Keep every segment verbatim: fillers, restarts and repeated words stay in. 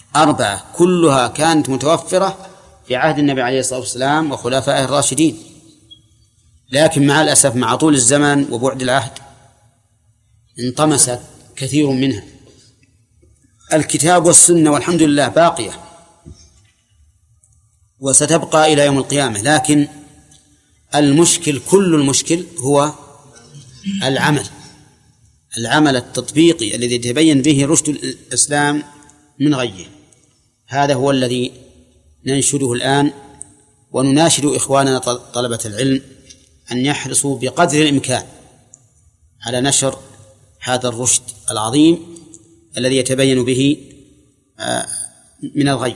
أربعة كلها كانت متوفرة في عهد النبي عليه الصلاة والسلام وخلفائه الراشدين، لكن مع الأسف مع طول الزمن وبعد العهد انطمست كثير منها. الكتاب والسنة والحمد لله باقية وستبقى إلى يوم القيامة، لكن المشكل كل المشكل هو العمل العمل التطبيقي الذي يتبين به رشد الإسلام من غيه. هذا هو الذي ننشده الآن، ونناشد إخواننا طلبة العلم أن يحرصوا بقدر الإمكان على نشر هذا الرشد العظيم الذي يتبين به من الغي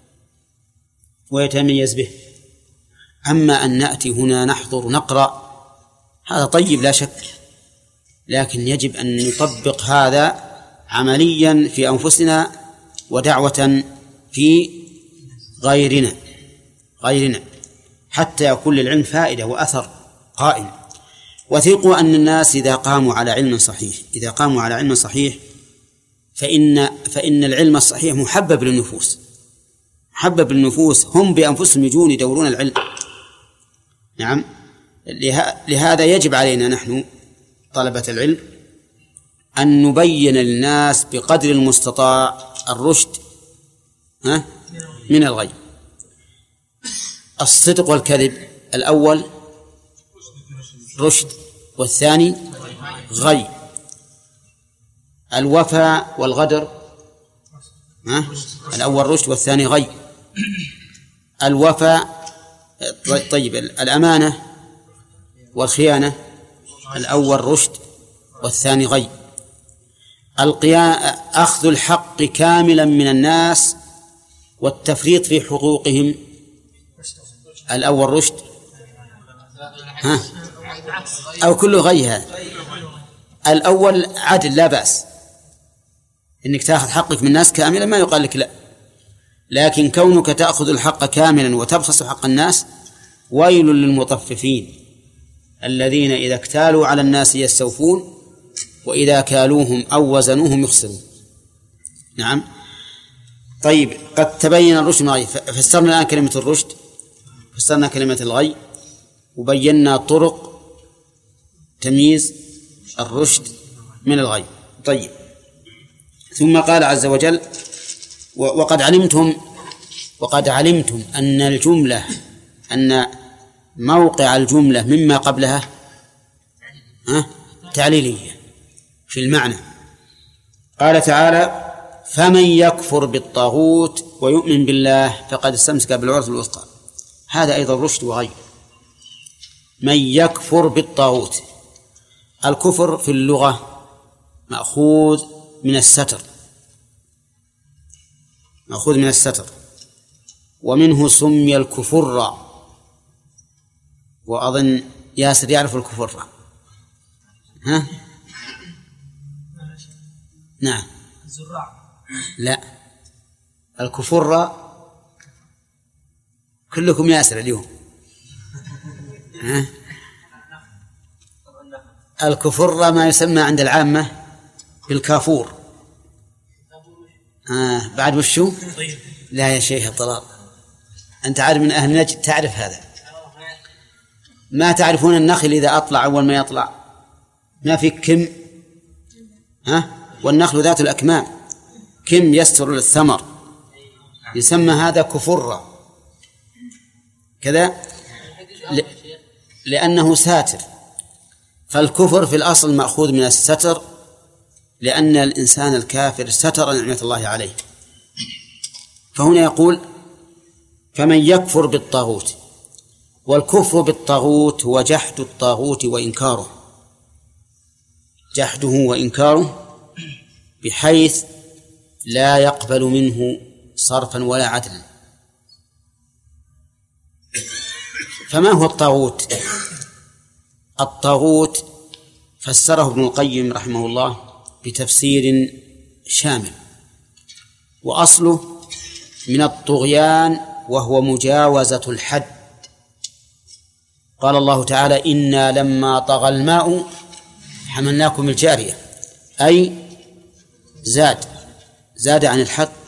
ويتميز به. أما أن نأتي هنا نحضر نقرأ هذا طيب لا شك، لكن يجب أن نطبق هذا عمليا في أنفسنا ودعوة في غيرنا غيرنا حتى يكون للعلم فائدة وأثر قائم. وثقوا أن الناس إذا قاموا على علم صحيح إذا قاموا على علم صحيح فإن فإن العلم الصحيح محبب للنفوس محبب للنفوس هم بأنفسهم يجون يدورون العلم. نعم، لهذا يجب علينا نحن طلبة العلم أن نبين للناس بقدر المستطاع الرشد ها من الغي. الصدق والكذب الأول رشد والثاني غي. الوفاء والغدر ها الأول رشد والثاني غي. الوفاء طيب الأمانة والخيانة الأول رشد والثاني غي. القيام أخذ الحق كاملا من الناس والتفريط في حقوقهم الأول رشد ها أو كله غي. هذا الأول عدل لا بأس إنك تأخذ حقك من الناس كاملا ما يقال لك لا، لكن كونك تأخذ الحق كاملا وتبخس حق الناس ويل للمطففين الذين إذا اكتالوا على الناس يستوفون وإذا كالوهم أو وزنوهم يخسرون. نعم. طيب قد تبين الرشد من الغي، فسرنا الآن كلمة الرشد فسرنا كلمة الغي وبينا طرق تمييز الرشد من الغي. طيب ثم قال عز وجل وقد علمتم وقد علمتم أن الجملة أن موقع الجملة مما قبلها ها تعليلية في المعنى. قال تعالى فمن يكفر بالطاغوت ويؤمن بالله فقد استمسك بالعروة الوثقى. هذا أيضا رشد وغي. من يكفر بالطاغوت، الكفر في اللغة مأخوذ من الستر مأخوذ من الستر ومنه سمي الكفر، وأظن ياسر يعرف الكفر. ها نعم الزراع لا الكفر كلكم ياسر اليوم. ها الكفر ما يسمى عند العامة بالكافور. آه بعد وشو لا يا شيخ الطلال أنت عارف من أهل نجد تعرف هذا. ما تعرفون النخل إذا أطلع أول ما يطلع ما في كم ها والنخل ذات الأكمام كم يستر الثمر يسمى هذا كفر كذا ل... لأنه ساتر. فالكفر في الأصل مأخوذ من الستر لأن الإنسان الكافر ستر نعمة الله عليه. فهنا يقول فمن يكفر بالطاغوت، والكفر بالطاغوت هو جحد الطاغوت وإنكاره جحده وإنكاره بحيث لا يقبل منه صرفا ولا عدلا. فما هو الطاغوت؟ الطاغوت فسره ابن القيم رحمه الله بتفسير شامل، وأصله من الطغيان وهو مجاوزة الحد. قال الله تعالى إنا لما طغى الماء حملناكم الجارية، أي زاد زاد عن الحد